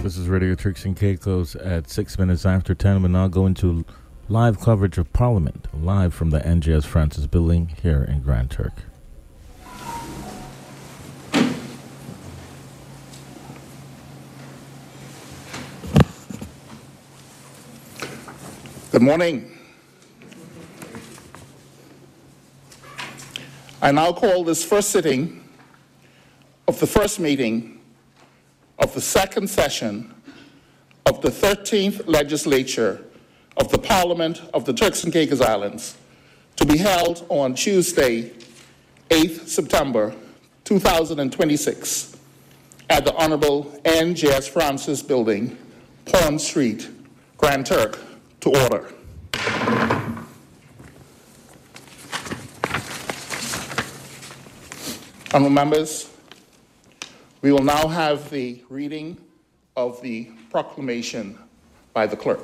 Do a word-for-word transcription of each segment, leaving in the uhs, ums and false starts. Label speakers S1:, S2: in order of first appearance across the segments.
S1: This is Radio Turks and Caicos at six minutes after ten. We'll now go into live coverage of Parliament, live from the N J S Francis building here in Grand Turk.
S2: Good morning. I now call this first sitting of the first meeting of the second session of the thirteenth Legislature of the Parliament of the Turks and Caicos Islands to be held on Tuesday, eighth September two thousand twenty-six at the Honorable N J S Francis Building, Pond Street, Grand Turk, to order. Honourable members, we will now have the reading of the proclamation by the clerk.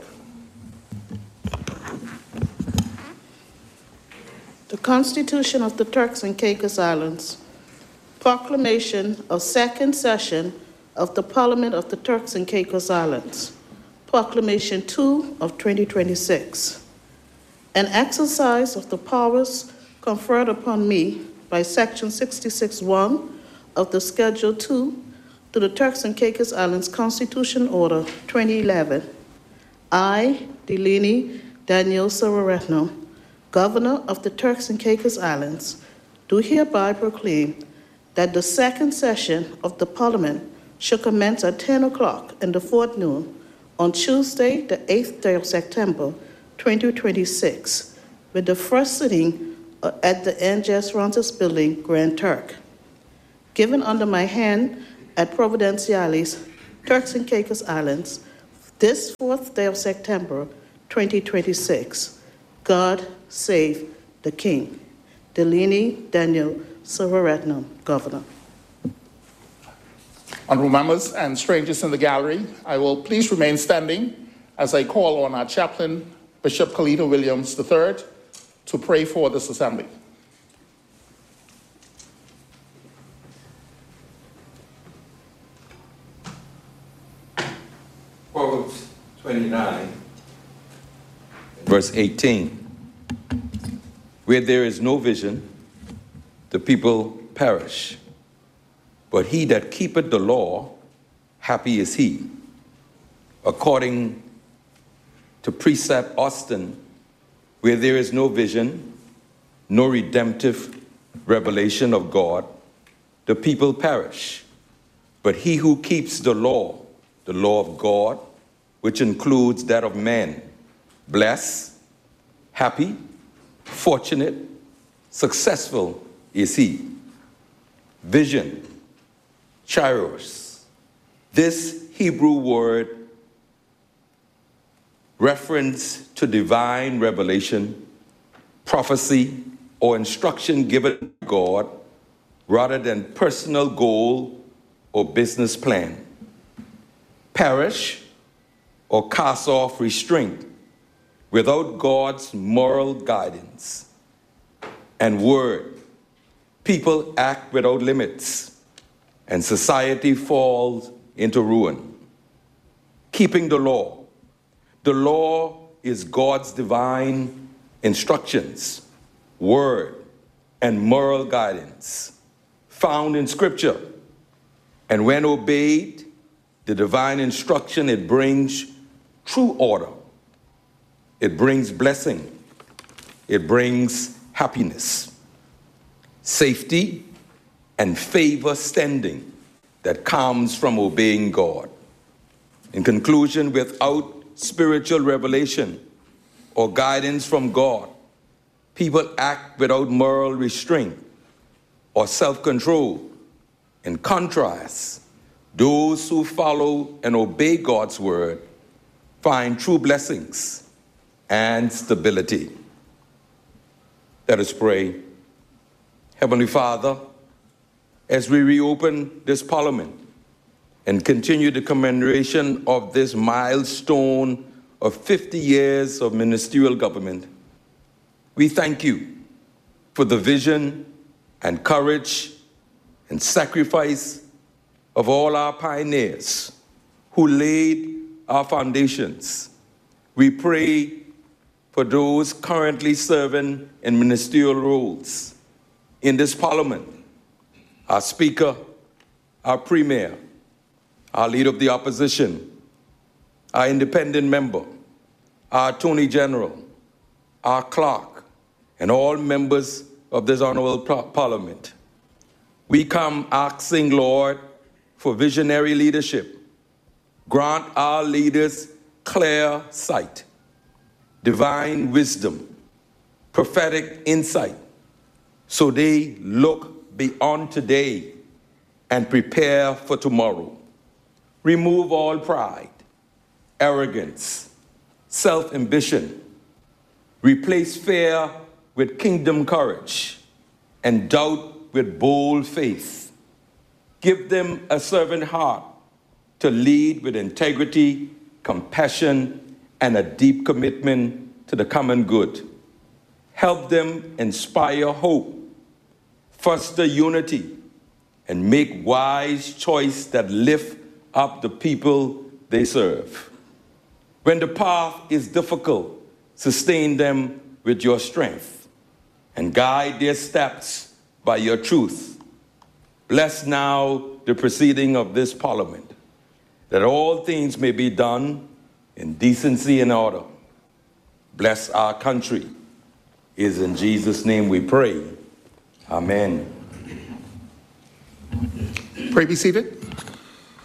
S3: The Constitution of the Turks and Caicos Islands. Proclamation of second session of the Parliament of the Turks and Caicos Islands. Proclamation two of twenty twenty-six. An exercise of the powers conferred upon me by Section sixty-six point one of the Schedule two to the Turks and Caicos Islands Constitution Order twenty eleven. I, Delini Daniel Sararetno, Governor of the Turks and Caicos Islands, do hereby proclaim that the second session of the Parliament shall commence at ten o'clock in the forenoon on Tuesday, the eighth day of September, twenty twenty-six, with the first sitting at the N J S Francis Building, Grand Turk. Given under my hand at Providenciales, Turks and Caicos Islands, this fourth day of September, twenty twenty-six. God save the King. Delini Daniel Sararetno, Governor.
S2: Honourable members and strangers in the gallery, I will please remain standing as I call on our chaplain, Bishop Kalito Williams the third, to pray for this assembly.
S4: Proverbs twenty-nine, verse eighteen. Where there is no vision, the people perish. But he that keepeth the law, happy is he. According to Precept Austin, where there is no vision, no redemptive revelation of God, the people perish. But he who keeps the law, the law of God, which includes that of man, blessed, happy, fortunate, successful is he. Vision, chiros. This Hebrew word reference to divine revelation, prophecy, or instruction given by God rather than personal goal or business plan. Perish or cast off restraint without God's moral guidance and word. People act without limits and society falls into ruin. Keeping the law. The law is God's divine instructions, word, and moral guidance found in Scripture. And when obeyed, the divine instruction, it brings true order. It brings blessing. It brings happiness, safety, and favor standing that comes from obeying God. In conclusion, without spiritual revelation or guidance from God, people act without moral restraint or self-control. In contrast, those who follow and obey God's word find true blessings and stability. Let us pray. Heavenly Father, as we reopen this Parliament and continue the commemoration of this milestone of fifty years of ministerial government, we thank you for the vision and courage and sacrifice of all our pioneers who laid our foundations. We pray for those currently serving in ministerial roles in this Parliament, our Speaker, our Premier, our Leader of the Opposition, our independent member, our Attorney General, our clerk, and all members of this honorable Parliament. We come asking, Lord, for visionary leadership. Grant our leaders clear sight, divine wisdom, prophetic insight, so they look beyond today and prepare for tomorrow. Remove all pride, arrogance, self-ambition. Replace fear with kingdom courage and doubt with bold faith. Give them a servant heart to lead with integrity, compassion, and a deep commitment to the common good. Help them inspire hope, foster unity, and make wise choices that lift up the people they serve. When the path is difficult, sustain them with your strength and guide their steps by your truth. Bless now the proceeding of this Parliament, that all things may be done in decency and order. Bless our country. It is in Jesus' name we pray. Amen.
S2: Pray be seated.